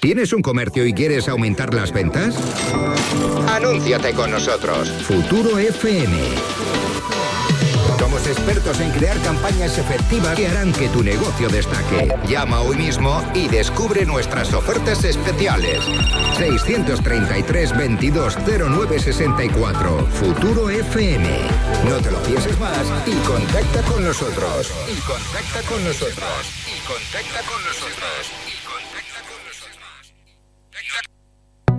¿Tienes un comercio y quieres aumentar las ventas? Anúnciate con nosotros. Futuro FM. Somos expertos en crear campañas efectivas que harán que tu negocio destaque. Llama hoy mismo y descubre nuestras ofertas especiales. 633 22 09 64. Futuro FM. No te lo pienses más y contacta con nosotros. Y contacta con nosotros. Y contacta con nosotros.